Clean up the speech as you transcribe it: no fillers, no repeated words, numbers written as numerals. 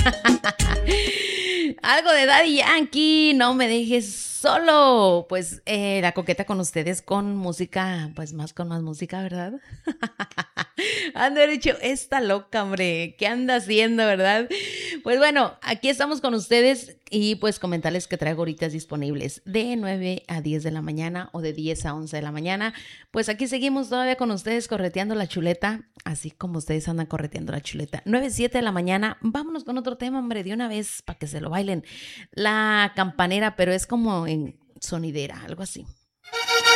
Algo de Daddy Yankee, no me dejes solo. Pues la coqueta con ustedes con música, pues más con más música, ¿verdad? Ando dicho, esta loca, hombre, ¿qué anda haciendo, verdad? Pues bueno, aquí estamos con ustedes y pues comentarles que traigo horitas disponibles de 9 a 10 de la mañana o de 10 a 11 de la mañana. Pues aquí seguimos todavía con ustedes correteando la chuleta, así como ustedes andan correteando la chuleta. 9 7 de la mañana, vámonos con otro tema, hombre, de una vez para que se lo bailen. La campanera, pero es como en sonidera, algo así.